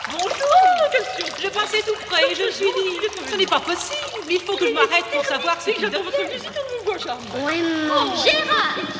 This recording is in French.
Bonjour. Je passais tout près et je me suis dit, ce n'est pas possible. Il faut que je m'arrête pour savoir ce qu'il devient. Oui, Gérard.